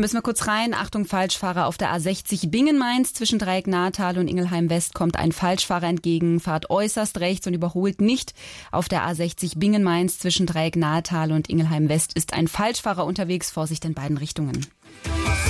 müssen wir kurz rein. Achtung, Falschfahrer auf der A60 Bingen-Mainz. Zwischen Dreieck-Nahtale und Ingelheim-West kommt ein Falschfahrer entgegen. Fahrt äußerst rechts und überholt nicht. Auf der A60 Bingen-Mainz zwischen Dreieck-Nahtale und Ingelheim-West ist ein Falschfahrer unterwegs. Vorsicht in beiden Richtungen.